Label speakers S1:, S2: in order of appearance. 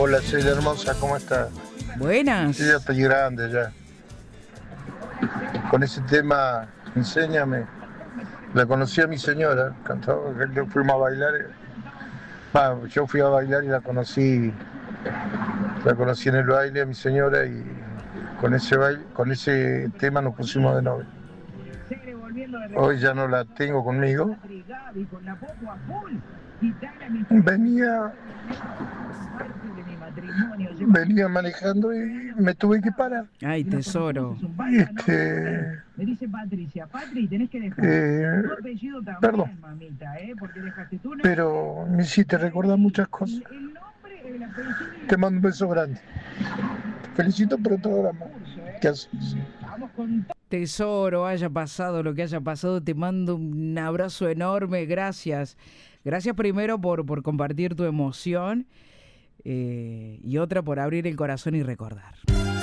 S1: Hola, Celia hermosa, ¿cómo estás?
S2: Buenas.
S1: Yo ya estoy grande ya. Con ese tema, enséñame. La conocí a mi señora, cantaba, que fuimos a bailar. Yo fui a bailar y la conocí en el baile a mi señora y con ese tema nos pusimos de novio. Hoy ya no la tengo conmigo. Venía, venía manejando y me tuve que parar.
S2: Ay, tesoro.
S1: Este, eh, perdón, pero me hiciste recordar muchas cosas. Te mando un beso grande. Te felicito por el programa que haces.
S2: Tesoro, haya pasado lo que haya pasado, te mando un abrazo enorme, gracias. Gracias primero por compartir tu emoción y otra por abrir el corazón y recordar.